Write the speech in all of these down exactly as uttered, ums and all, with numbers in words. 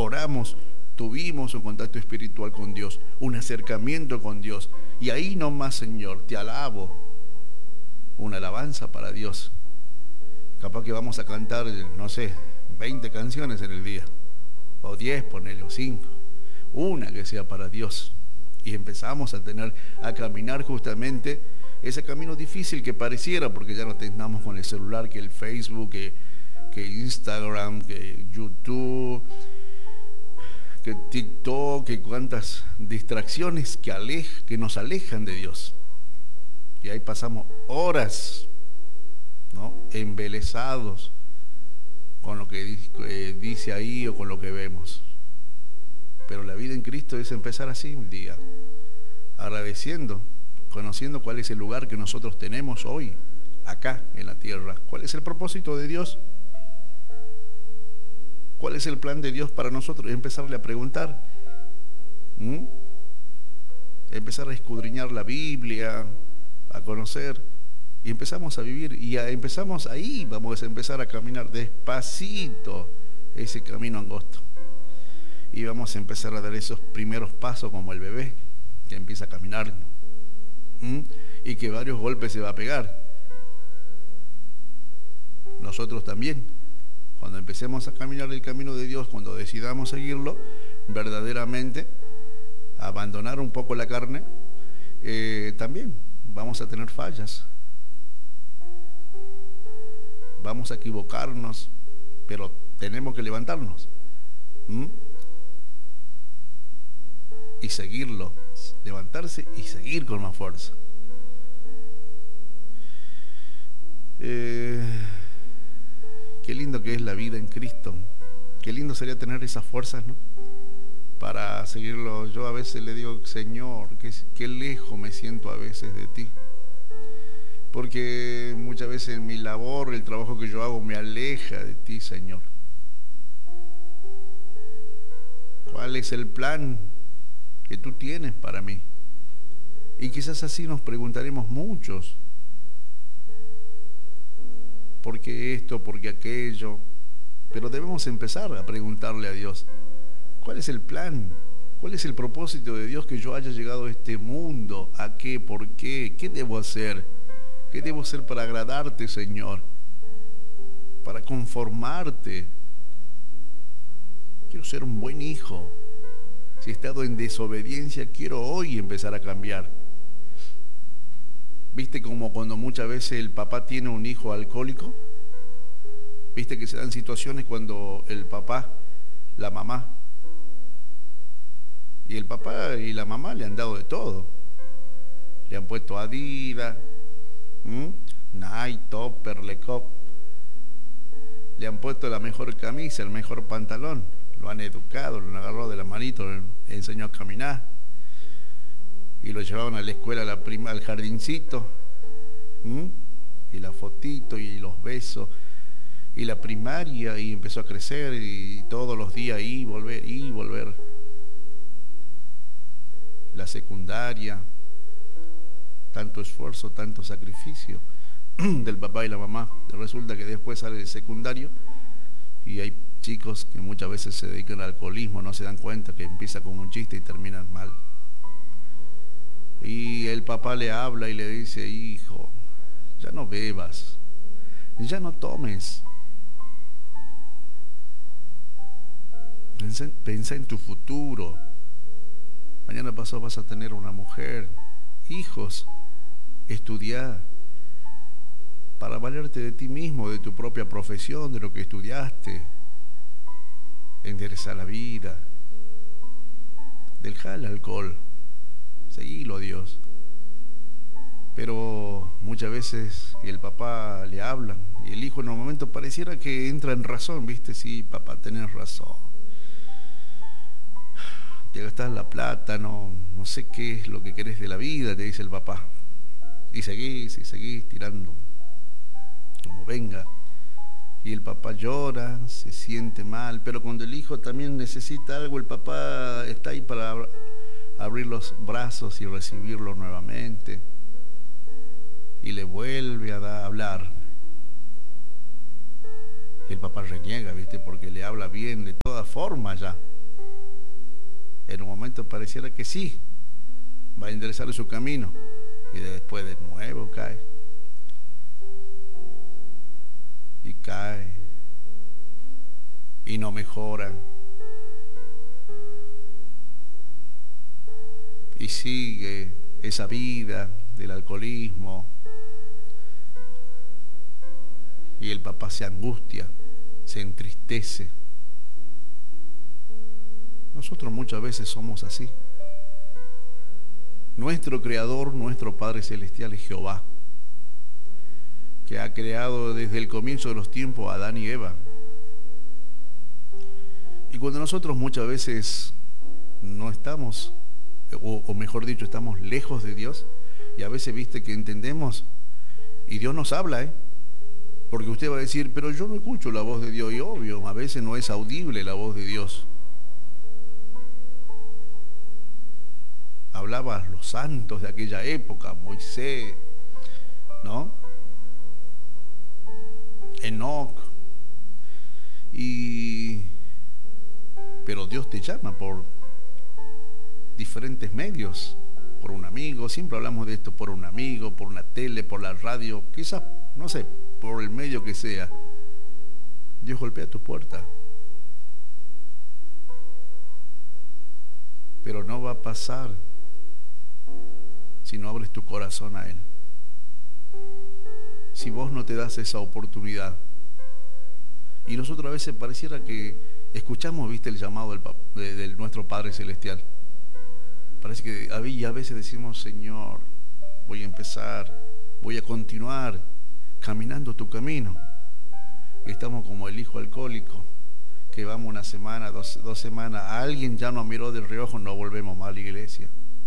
oramos, tuvimos un contacto espiritual con Dios, un acercamiento con Dios. Y ahí nomás, Señor, te alabo. Una alabanza para Dios. Capaz que vamos a cantar, no sé, veinte canciones en el día. O diez, ponele, o cinco. Una que sea para Dios. Y empezamos a tener, a caminar justamente ese camino difícil que pareciera, porque ya no tengamos con el celular, que el Facebook, que, que Instagram, que YouTube, que TikTok, que cuantas distracciones que, alej, que nos alejan de Dios. Y ahí pasamos horas, ¿no?, embelesados con lo que eh, dice ahí o con lo que vemos. Pero la vida en Cristo es empezar así un día, agradeciendo, conociendo cuál es el lugar que nosotros tenemos hoy, acá en la tierra. ¿Cuál es el propósito de Dios? ¿Cuál es el plan de Dios para nosotros? Empezarle a preguntar, ¿Mm? empezar a escudriñar la Biblia, a conocer, y empezamos a vivir, y a, empezamos ahí, vamos a empezar a caminar despacito ese camino angosto, y vamos a empezar a dar esos primeros pasos como el bebé que empieza a caminar, ¿Mm? y que varios golpes se va a pegar. Nosotros también, cuando empecemos a caminar el camino de Dios, cuando decidamos seguirlo, verdaderamente abandonar un poco la carne, eh, también vamos a tener fallas, vamos a equivocarnos, pero tenemos que levantarnos ¿Mm? y seguirlo, levantarse y seguir con más fuerza. Eh, qué lindo que es la vida en Cristo, qué lindo sería tener esas fuerzas, ¿no?, para seguirlo. Yo a veces le digo, Señor, qué, qué lejos me siento a veces de ti, porque muchas veces en mi labor, el trabajo que yo hago me aleja de ti, Señor. ¿Cuál es el plan que tú tienes para mí? Y quizás así nos preguntaremos muchos, ¿por qué esto? ¿Por qué aquello? Pero debemos empezar a preguntarle a Dios, ¿cuál es el plan? ¿Cuál es el propósito de Dios que yo haya llegado a este mundo? ¿A qué? ¿Por qué? ¿Qué debo hacer? ¿Qué debo hacer para agradarte, Señor? Para conformarte. Quiero ser un buen hijo. Si he estado en desobediencia, quiero hoy empezar a cambiar. ¿Viste como cuando muchas veces el papá tiene un hijo alcohólico? ¿Viste que se dan situaciones cuando el papá, la mamá, y el papá y la mamá le han dado de todo? Le han puesto Adidas, ¿Mm? Nike, Topper, Lecop. Le han puesto la mejor camisa, el mejor pantalón. Lo han educado, lo han agarrado de la manito, le enseñó a caminar. Y lo llevaban a la escuela, a la prima, al jardincito. ¿Mm? Y la fotito y los besos. Y la primaria, y empezó a crecer, y todos los días y volver, y volver. La secundaria. Tanto esfuerzo, tanto sacrificio del papá y la mamá. Resulta que después sale el secundario y hay chicos que muchas veces se dedican al alcoholismo, no se dan cuenta que empieza como un chiste y terminan mal. Y el papá le habla y le dice, hijo, ya no bebas, ya no tomes. Pensa, pensa en tu futuro. Mañana pasado vas a tener una mujer, hijos. Estudiar para valerte de ti mismo, de tu propia profesión, de lo que estudiaste. Enderezar la vida. Dejar el alcohol. Seguilo a Dios. Pero muchas veces el papá le habla y el hijo en un momento pareciera que entra en razón, ¿viste? Sí, papá, tenés razón. Te gastás la plata, no, no sé qué es lo que querés de la vida, te dice el papá. Y seguís, y seguís tirando como venga. Y el papá llora, se siente mal, pero cuando el hijo también necesita algo, el papá está ahí para abrir los brazos y recibirlo nuevamente. Y le vuelve a da, hablar. Y el papá reniega, ¿viste? Porque le habla bien de todas formas ya. En un momento pareciera que sí, va a enderezar su camino y después de nuevo cae. Y cae. Y no mejora. Y sigue esa vida del alcoholismo. Y el papá se angustia, se entristece. Nosotros muchas veces somos así. Nuestro Creador, nuestro Padre Celestial es Jehová, que ha creado desde el comienzo de los tiempos a Adán y Eva. Y cuando nosotros muchas veces no estamos, o, o mejor dicho, estamos lejos de Dios, y a veces viste que entendemos, y Dios nos habla, ¿eh? Porque usted va a decir, pero yo no escucho la voz de Dios, y obvio, a veces no es audible la voz de Dios. Hablaba los santos de aquella época, Moisés, ¿no? Enoc. Y pero Dios te llama por diferentes medios, por un amigo, siempre hablamos de esto, por un amigo, por una tele, por la radio, quizás, no sé, por el medio que sea. Dios golpea tu puerta. Pero no va a pasar si no abres tu corazón a Él. Si vos no te das esa oportunidad. Y nosotros a veces pareciera que escuchamos, viste, el llamado del, de, de nuestro Padre Celestial. Parece que a veces decimos, Señor, voy a empezar, voy a continuar caminando tu camino. Y estamos como el hijo alcohólico, que vamos una semana, dos, dos semanas, a alguien ya nos miró de reojo, no volvemos más a la iglesia.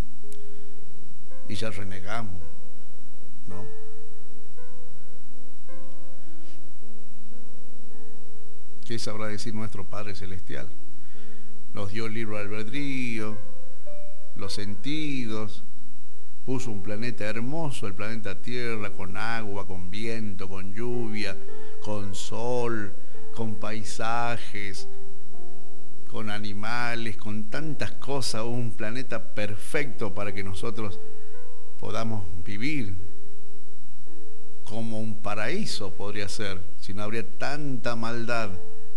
Y ya renegamos, ¿no? ¿Qué sabrá decir nuestro Padre Celestial? Nos dio el libre albedrío, los sentidos, puso un planeta hermoso, el planeta Tierra, con agua, con viento, con lluvia, con sol, con paisajes, con animales, con tantas cosas, un planeta perfecto para que nosotros podamos vivir como un paraíso podría ser, si no habría tanta maldad.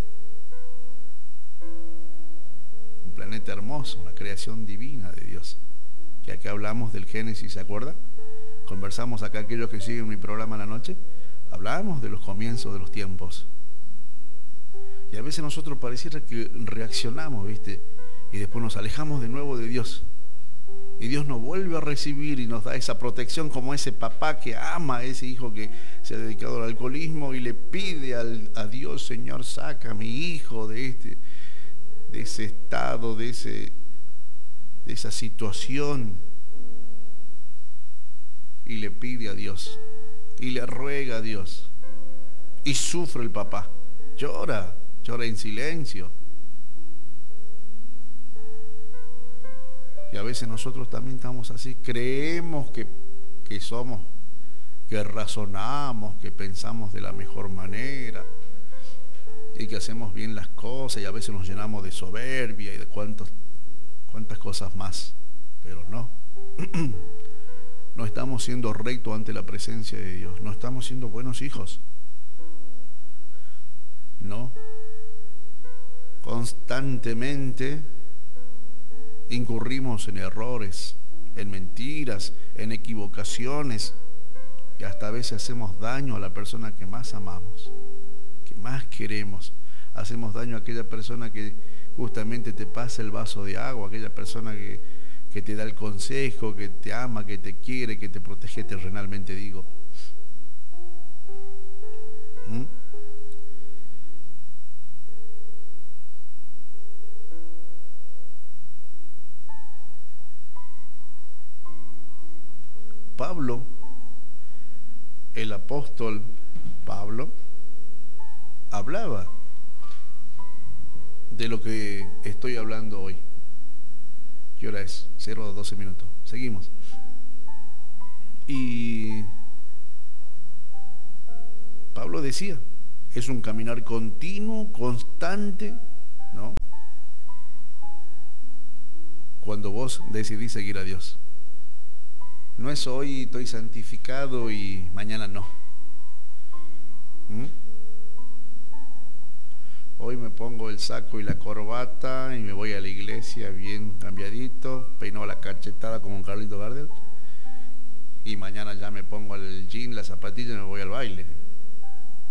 Un planeta hermoso, una creación divina de Dios. Que aquí hablamos del Génesis, ¿se acuerda? Conversamos acá, aquellos que siguen mi programa en la noche, hablamos de los comienzos de los tiempos. Y a veces nosotros pareciera que reaccionamos, ¿viste? Y después nos alejamos de nuevo de Dios. Y Dios nos vuelve a recibir y nos da esa protección como ese papá que ama a ese hijo que se ha dedicado al alcoholismo y le pide al, a Dios, Señor, saca a mi hijo de, este, de ese estado, de, ese, de esa situación. Y le pide a Dios y le ruega a Dios. Y sufre el papá, llora, llora en silencio. Y a veces nosotros también estamos así, creemos que, que somos, que razonamos, que pensamos de la mejor manera y que hacemos bien las cosas, y a veces nos llenamos de soberbia y de cuantos, cuantas cosas más, pero no. No estamos siendo rectos ante la presencia de Dios, no estamos siendo buenos hijos. No. Constantemente incurrimos en errores, en mentiras, en equivocaciones, y hasta a veces hacemos daño a la persona que más amamos, que más queremos. Hacemos daño a aquella persona que justamente te pasa el vaso de agua, aquella persona que, que te da el consejo, que te ama, que te quiere, que te protege terrenalmente, digo. ¿Mm? Pablo, el apóstol Pablo, hablaba de lo que estoy hablando hoy. ¿Qué hora es? cero doce minutos. Seguimos. Y Pablo decía, es un caminar continuo, constante, ¿no? cuando vos decidís seguir a Dios. No es hoy estoy santificado y mañana no. ¿Mm? Hoy me pongo el saco y la corbata y me voy a la iglesia bien cambiadito, peino la cachetada como un Carlito Gardel, y mañana ya me pongo el jean, la zapatilla y me voy al baile.